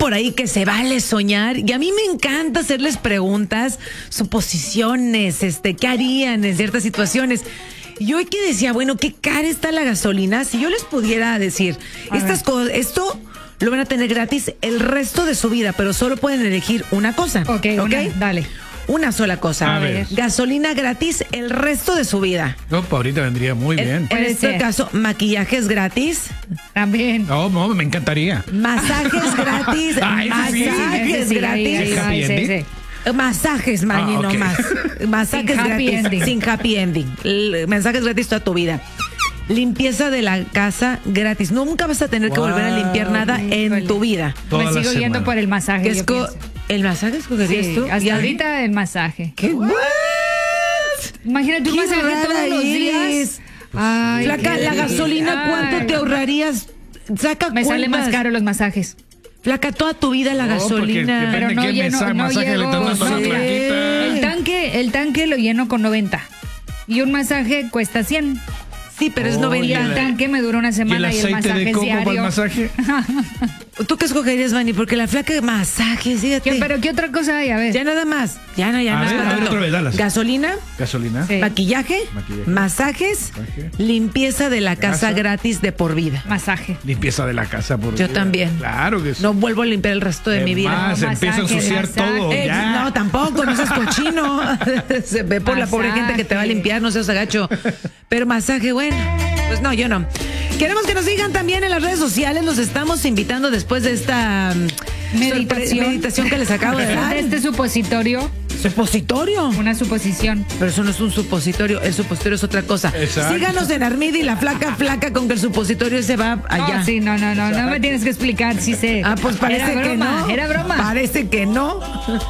por ahí que se vale soñar y a mí me encanta hacerles preguntas, suposiciones, qué harían en ciertas situaciones. Y hoy que decía, bueno, qué cara está la gasolina, si yo les pudiera decir, estas cosas, esto lo van a tener gratis el resto de su vida, pero solo pueden elegir una cosa. Ok, dale. Una sola cosa. A ver. Gasolina gratis el resto de su vida. No, pues ahorita vendría muy bien. En este caso, maquillajes gratis. También. No, me encantaría. Masajes gratis. Masajes gratis. Masajes, Maggie, ok. no más. Masajes Sin happy gratis. ending. Sin happy ending. Mensajes gratis toda tu vida. Limpieza de la casa gratis. Nunca vas a tener que volver a limpiar nada en tu vida. Toda Me la sigo yendo semana. por el masaje. yo pienso. ¿El masaje escogerías Sí, tú? hasta ¿Ya? ahorita el masaje. ¿Qué? Imagínate un Qué masaje rara todos los días. eres. Ay, Flaca, qué la rico. gasolina, ¿cuánto Ay. te ahorrarías? Saca Me sale cuentas. más caro los masajes. Flaca, toda tu vida la gasolina. Pero Depende no qué lleno- no masaje le llego- están dando a la sí. flaquita. El tanque lo lleno con 90. Y un masaje cuesta 100. Sí, pero es Oh, Y 90. el tanque me dura una ¿Y el semana y el aceite masaje de es coco para el diario. masaje? ¿Tú qué escogerías, Vani? Porque la flaca masajes, fíjate. ¿Pero qué otra cosa hay? A ver. Ya nada más. Ya no, ya A no. ver, Para otra vez, dalas. Gasolina, Gasolina. Sí. maquillaje, Maquillaje. Masajes, Masaje. limpieza de la casa Casa. gratis de por vida. Masaje. Limpieza de la casa. Por Yo vida. también. Claro que sí. No vuelvo a limpiar el resto de Es mi vida. más, No, empieza a masaje, ensuciar masaje. todo. Ya. No, tampoco, no seas cochino. Se ve por la pobre Masaje. gente que te va a limpiar, no seas agacho. Pero masaje, bueno, pues no, yo no. Queremos que nos digan también en las redes sociales, los estamos invitando después de esta meditación que les acabo de dar. Este supositorio, Supositorio. una suposición. Pero eso no es un supositorio, el supositorio es otra cosa. Exacto. Síganos en Armida y la flaca con que el supositorio se va allá. No, sí, no me tienes que explicar si sé. Ah, pues parece Era que broma, no. Era broma. Parece que no.